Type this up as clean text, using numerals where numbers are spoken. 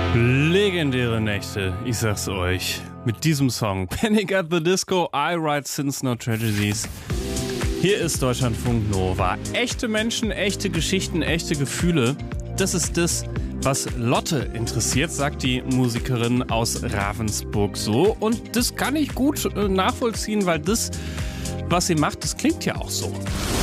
Legendäre Nächte, ich sag's euch. Mit diesem Song Panic at the Disco, I Write Sins No Tragedies. Hier ist Deutschlandfunk Nova. Echte Menschen, echte Geschichten, echte Gefühle. Das ist das, was Lotte interessiert, sagt die Musikerin aus Ravensburg so. Und das kann ich gut nachvollziehen, weil das, was sie macht, das klingt ja auch so.